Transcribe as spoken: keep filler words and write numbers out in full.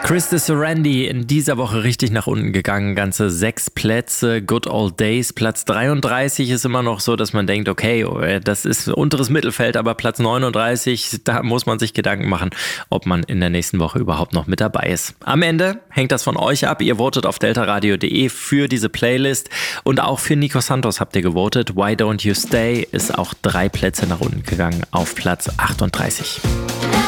Chris de Sorandi in dieser Woche richtig nach unten gegangen, ganze sechs Plätze. Good Old Days, Platz dreiunddreißig ist immer noch so, dass man denkt, okay, das ist unteres Mittelfeld, aber Platz neununddreißig, da muss man sich Gedanken machen, ob man in der nächsten Woche überhaupt noch mit dabei ist. Am Ende hängt das von euch ab. Ihr votet auf deltaradio punkt de für diese Playlist und auch für Nico Santos habt ihr gewotet. Why Don't You Stay ist auch drei Plätze nach unten gegangen auf Platz achtunddreißig.